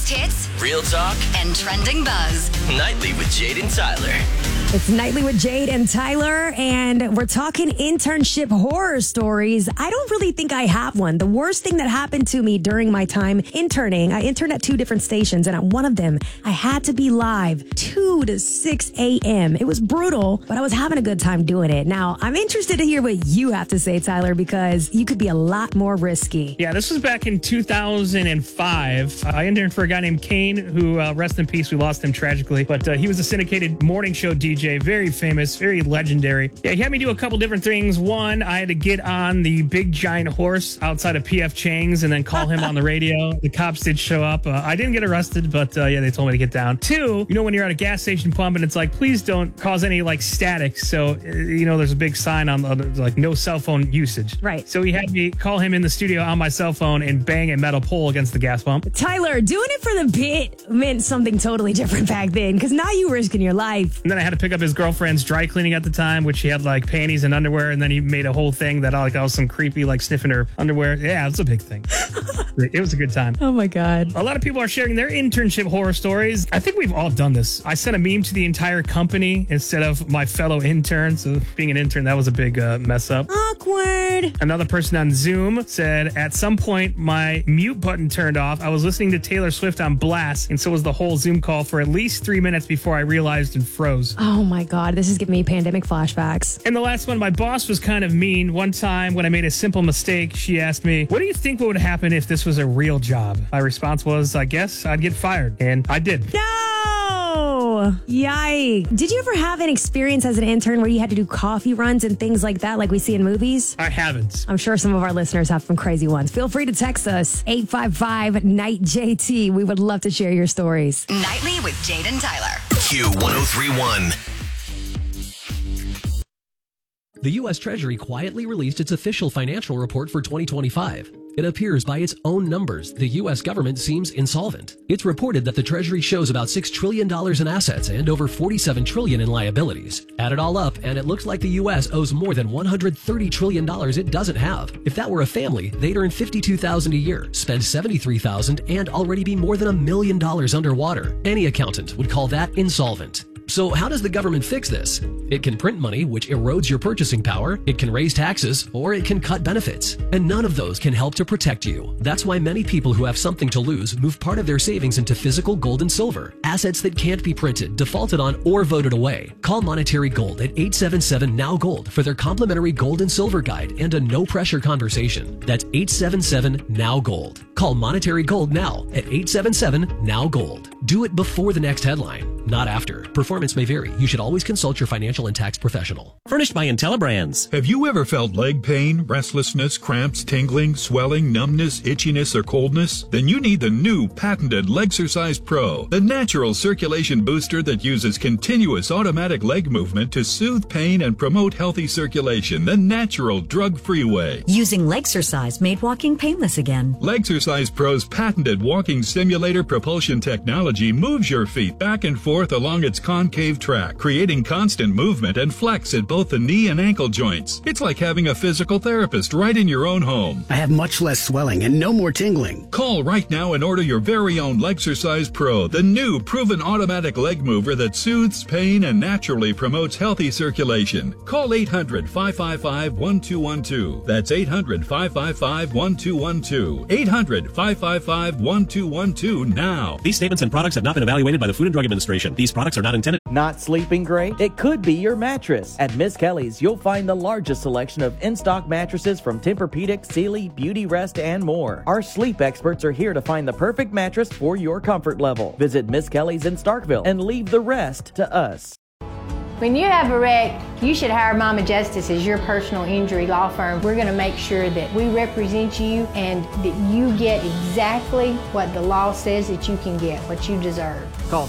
hits, real talk, and trending buzz. Nightly with Jade and Tyler. It's Nightly with Jade and Tyler, and we're talking internship horror stories. I don't really think I have one. The worst thing that happened to me during my time interning, I interned at 2 different stations, and at one of them, I had to be live 2 to 6 a.m. It was brutal, but I was having a good time doing it. Now, I'm interested to hear what you have to say, Tyler, because you could be a lot more risky. Yeah, this was back in 2005. I interned for a guy named Kane, who, rest in peace, we lost him tragically, but he was a syndicated morning show DJ. Very famous, very legendary. Yeah, he had me do a couple different things. One, I had to get on the big giant horse outside of PF Chang's and then call him on the radio. The cops did show up. I didn't get arrested, but yeah, they told me to get down. 2, when you're at a gas station pump and it's like, please don't cause any static. So, there's a big sign on no cell phone usage. Right. So he had me call him in the studio on my cell phone and bang a metal pole against the gas pump. Tyler, doing it for the bit meant something totally different back then, because now you risking your life. And then I had to pick up his girlfriend's dry cleaning at the time, which she had panties and underwear, and then he made a whole thing that I was some creepy sniffing her underwear. Yeah, it was a big thing. It was a good time. Oh my God. A lot of people are sharing their internship horror stories. I think we've all done this. I sent a meme to the entire company instead of my fellow interns. So being an intern, that was a big mess up. Awkward. Another person on Zoom said, at some point, my mute button turned off. I was listening to Taylor Swift on blast, and so was the whole Zoom call for at least 3 minutes before I realized and froze. Oh my God, this is giving me pandemic flashbacks. And the last one, my boss was kind of mean. One time when I made a simple mistake, she asked me, what do you think would happen if this was a real job? My response was, I guess I'd get fired. And I did. No! Yikes. Did you ever have an experience as an intern where you had to do coffee runs and things like that like we see in movies? I haven't. I'm sure some of our listeners have some crazy ones. Feel free to text us, 855-NIGHT-JT. We would love to share your stories. Nightly with Jade and Tyler. Q1031. The U.S. Treasury quietly released its official financial report for 2025. It appears by its own numbers, the U.S. government seems insolvent. It's reported that the Treasury shows about $6 trillion in assets and over $47 trillion in liabilities. Add it all up, and it looks like the U.S. owes more than $130 trillion it doesn't have. If that were a family, they'd earn $52,000 a year, spend $73,000, and already be more than $1 million underwater. Any accountant would call that insolvent. So how does the government fix this? It can print money, which erodes your purchasing power, it can raise taxes, or it can cut benefits. And none of those can help to protect you. That's why many people who have something to lose move part of their savings into physical gold and silver, assets that can't be printed, defaulted on, or voted away. Call Monetary Gold at 877-NOW-GOLD for their complimentary gold and silver guide and a no-pressure conversation. That's 877-NOW-GOLD. Call Monetary Gold now at 877-NOW-GOLD. Do it before the next headline, not after. Performance may vary. You should always consult your financial and tax professional. Furnished by IntelliBrands. Have you ever felt leg pain, restlessness, cramps, tingling, swelling, numbness, itchiness, or coldness? Then you need the new patented Legsercise Pro, the natural circulation booster that uses continuous automatic leg movement to soothe pain and promote healthy circulation the natural drug-free way. Using Legsercise made walking painless again. Legsercise Pro's patented walking simulator propulsion technology moves your feet back and forth along its concave track, creating constant movement and flex at both the knee and ankle joints. It's like having a physical therapist right in your own home. I have much less swelling and no more tingling. Call right now and order your very own Legsercise Pro, the new proven automatic leg mover that soothes pain and naturally promotes healthy circulation. Call 800-555-1212. That's 800-555-1212. 800-555-1212 now. These statements and products have not been evaluated by the Food and Drug Administration. These products are not intended. Not sleeping great? It could be your mattress. At Miss Kelly's, you'll find the largest selection of in-stock mattresses from Tempur-Pedic, Sealy, Beauty Rest, and more. Our sleep experts are here to find the perfect mattress for your comfort level. Visit Miss Kelly's in Starkville and leave the rest to us. When you have a wreck, you should hire Mama Justice as your personal injury law firm. We're going to make sure that we represent you and that you get exactly what the law says that you can get, what you deserve. Call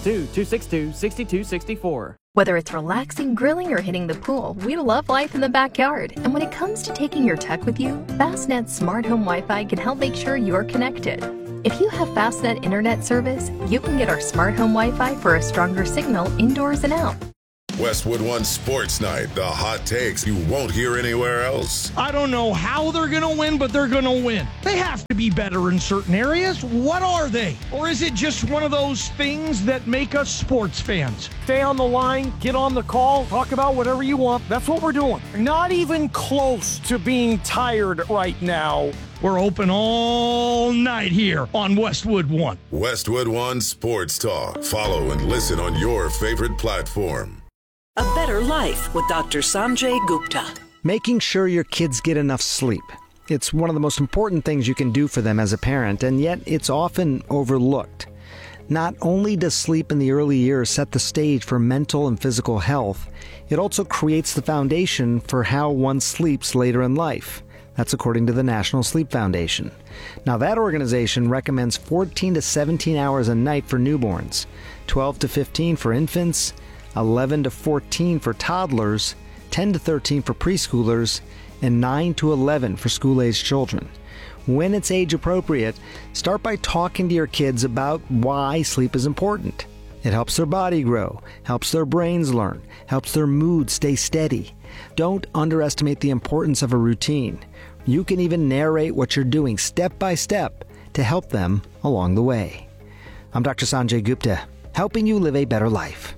662-262-6264. Whether it's relaxing, grilling, or hitting the pool, we love life in the backyard. And when it comes to taking your tech with you, Fastnet's Smart Home Wi-Fi can help make sure you're connected. If you have Fastnet internet service, you can get our Smart Home Wi-Fi for a stronger signal indoors and out. Westwood One Sports Night, the hot takes you won't hear anywhere else. I don't know how they're going to win, but they're going to win. They have to be better in certain areas. What are they? Or is it just one of those things that make us sports fans? Stay on the line, get on the call, talk about whatever you want. That's what we're doing. Not even close to being tired right now. We're open all night here on Westwood One. Westwood One Sports Talk. Follow and listen on your favorite platform. A Better Life with Dr. Sanjay Gupta. Making sure your kids get enough sleep. It's one of the most important things you can do for them as a parent, and yet it's often overlooked. Not only does sleep in the early years set the stage for mental and physical health, it also creates the foundation for how one sleeps later in life. That's according to the National Sleep Foundation. Now, that organization recommends 14 to 17 hours a night for newborns, 12 to 15 for infants, 11 to 14 for toddlers, 10 to 13 for preschoolers, and 9 to 11 for school-aged children. When it's age appropriate, start by talking to your kids about why sleep is important. It helps their body grow, helps their brains learn, helps their mood stay steady. Don't underestimate the importance of a routine. You can even narrate what you're doing step by step to help them along the way. I'm Dr. Sanjay Gupta, helping you live a better life.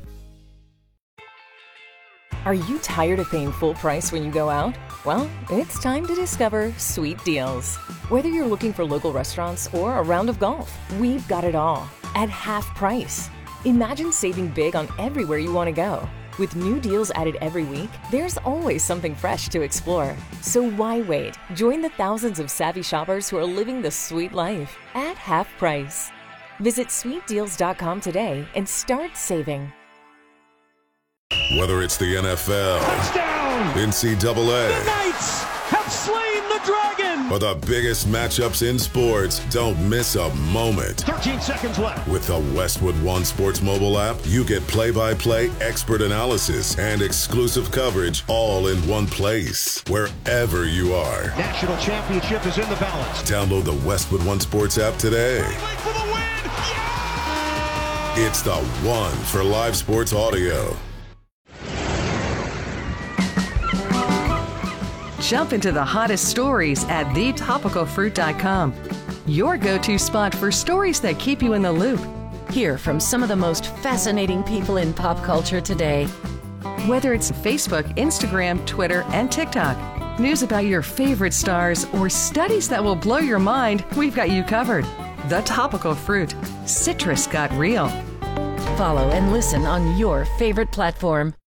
Are you tired of paying full price when you go out? Well, it's time to discover Sweet Deals. Whether you're looking for local restaurants or a round of golf, we've got it all at half price. Imagine saving big on everywhere you want to go. With new deals added every week, there's always something fresh to explore. So why wait? Join the thousands of savvy shoppers who are living the sweet life at half price. Visit sweetdeals.com today and start saving. Whether it's the NFL, touchdown, NCAA, the Knights have slain the dragon, or the biggest matchups in sports, don't miss a moment. 13 seconds left. With the Westwood One Sports mobile app, you get play-by-play expert analysis and exclusive coverage all in one place, wherever you are. National championship is in the balance. Download the Westwood One Sports app today. For the win! Yeah! It's the one for live sports audio. Jump into the hottest stories at thetopicalfruit.com. Your go-to spot for stories that keep you in the loop. Hear from some of the most fascinating people in pop culture today. Whether it's Facebook, Instagram, Twitter, and TikTok, news about your favorite stars, or studies that will blow your mind, we've got you covered. The Topical Fruit. Citrus got real. Follow and listen on your favorite platform.